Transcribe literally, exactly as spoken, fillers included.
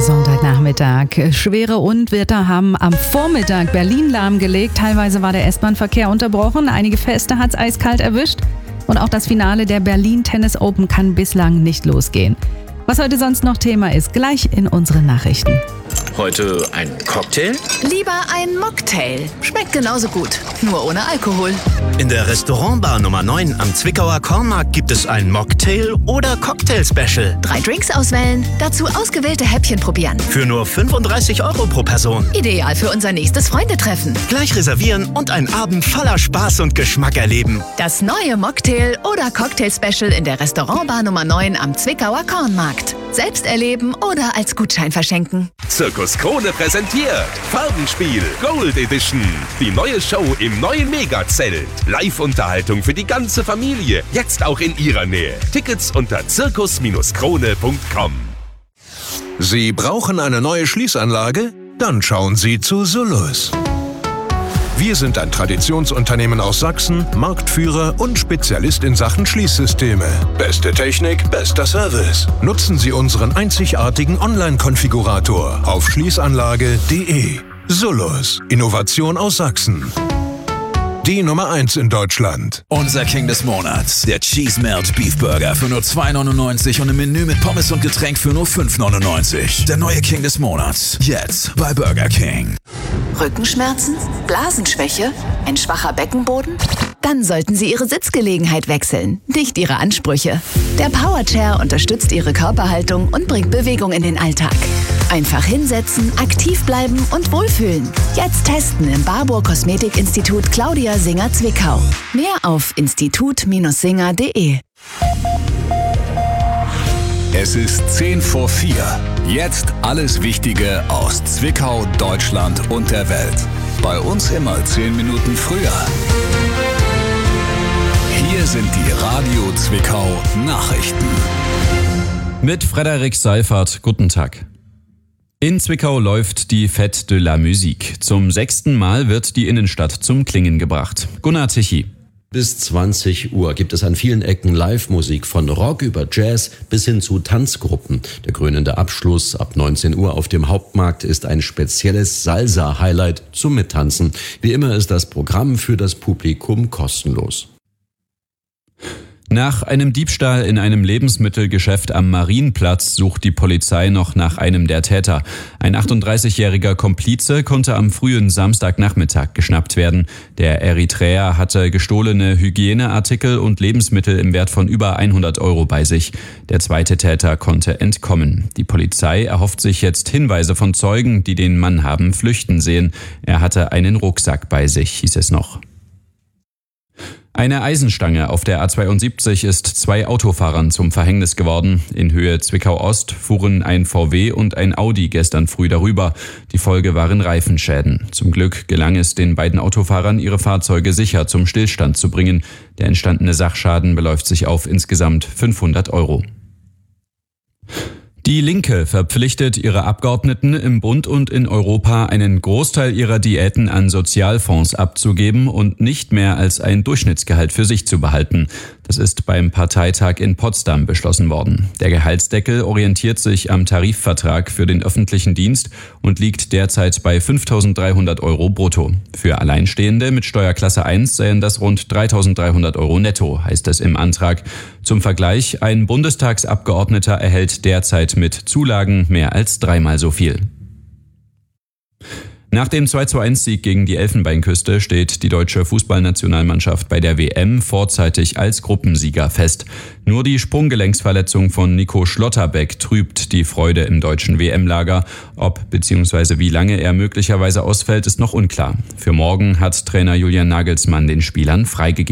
Sonntagnachmittag. Schwere Unwetter haben am Vormittag Berlin lahmgelegt. Teilweise war der S-Bahn-Verkehr unterbrochen. Einige Feste hat's eiskalt erwischt. Und auch das Finale der Berlin Tennis Open kann bislang nicht losgehen. Was heute sonst noch Thema ist, gleich in unseren Nachrichten. Heute ein Cocktail? Lieber ein Mocktail. Schmeckt genauso gut, nur ohne Alkohol. In der Restaurantbar Nummer neun am Zwickauer Kornmarkt gibt es ein Mocktail- oder Cocktail-Special. Drei Drinks auswählen, dazu ausgewählte Häppchen probieren. Für nur fünfunddreißig Euro pro Person. Ideal für unser nächstes Freundetreffen. Gleich reservieren und einen Abend voller Spaß und Geschmack erleben. Das neue Mocktail- oder Cocktail-Special in der Restaurantbar Nummer neun am Zwickauer Kornmarkt. Selbst erleben oder als Gutschein verschenken. Zirkus Krone präsentiert Farbenspiel Gold Edition. Die neue Show im neuen Megazelt. Live-Unterhaltung für die ganze Familie. Jetzt auch in ihrer Nähe. Tickets unter zirkus krone punkt com. Sie brauchen eine neue Schließanlage? Dann schauen Sie zu Solus. Wir sind ein Traditionsunternehmen aus Sachsen, Marktführer und Spezialist in Sachen Schließsysteme. Beste Technik, bester Service. Nutzen Sie unseren einzigartigen Online-Konfigurator auf schließanlage punkt de. Solus, Innovation aus Sachsen. Die Nummer eins in Deutschland. Unser King des Monats, der Cheese Melt Beef Burger für nur zwei neunundneunzig und ein Menü mit Pommes und Getränk für nur fünf neunundneunzig. Der neue King des Monats, jetzt bei Burger King. Rückenschmerzen? Blasenschwäche? Ein schwacher Beckenboden? Dann sollten Sie Ihre Sitzgelegenheit wechseln, nicht Ihre Ansprüche. Der Powerchair unterstützt Ihre Körperhaltung und bringt Bewegung in den Alltag. Einfach hinsetzen, aktiv bleiben und wohlfühlen. Jetzt testen im Barbour Kosmetikinstitut Claudia Singer Zwickau. Mehr auf institut Singer punkt de. Es ist zehn vor vier. Jetzt alles Wichtige aus Zwickau, Deutschland und der Welt. Bei uns immer zehn Minuten früher. Hier sind die Radio Zwickau Nachrichten. Mit Frederik Seifert, guten Tag. In Zwickau läuft die Fête de la Musique. Zum sechsten Mal wird die Innenstadt zum Klingen gebracht. Gunnar Tichy. Bis zwanzig Uhr gibt es an vielen Ecken Live-Musik von Rock über Jazz bis hin zu Tanzgruppen. Der krönende Abschluss ab neunzehn Uhr auf dem Hauptmarkt ist ein spezielles Salsa-Highlight zum Mittanzen. Wie immer ist das Programm für das Publikum kostenlos. Nach einem Diebstahl in einem Lebensmittelgeschäft am Marienplatz sucht die Polizei noch nach einem der Täter. Ein achtunddreißigjähriger Komplize konnte am frühen Samstagnachmittag geschnappt werden. Der Eritreer hatte gestohlene Hygieneartikel und Lebensmittel im Wert von über hundert Euro bei sich. Der zweite Täter konnte entkommen. Die Polizei erhofft sich jetzt Hinweise von Zeugen, die den Mann haben flüchten sehen. Er hatte einen Rucksack bei sich, hieß es noch. Eine Eisenstange auf der A zweiundsiebzig ist zwei Autofahrern zum Verhängnis geworden. In Höhe Zwickau-Ost fuhren ein V W und ein Audi gestern früh darüber. Die Folge waren Reifenschäden. Zum Glück gelang es den beiden Autofahrern, ihre Fahrzeuge sicher zum Stillstand zu bringen. Der entstandene Sachschaden beläuft sich auf insgesamt fünfhundert Euro. Die Linke verpflichtet ihre Abgeordneten im Bund und in Europa, einen Großteil ihrer Diäten an Sozialfonds abzugeben und nicht mehr als ein Durchschnittsgehalt für sich zu behalten. Das ist beim Parteitag in Potsdam beschlossen worden. Der Gehaltsdeckel orientiert sich am Tarifvertrag für den öffentlichen Dienst und liegt derzeit bei fünftausenddreihundert Euro brutto. Für Alleinstehende mit Steuerklasse eins seien das rund dreitausenddreihundert Euro netto, heißt es im Antrag. Zum Vergleich, ein Bundestagsabgeordneter erhält derzeit mit Zulagen mehr als dreimal so viel. Nach dem zwei zu eins Sieg gegen die Elfenbeinküste steht die deutsche Fußballnationalmannschaft bei der W M vorzeitig als Gruppensieger fest. Nur die Sprunggelenksverletzung von Nico Schlotterbeck trübt die Freude im deutschen W M-Lager. Ob bzw. wie lange er möglicherweise ausfällt, ist noch unklar. Für morgen hat Trainer Julian Nagelsmann den Spielern freigegeben.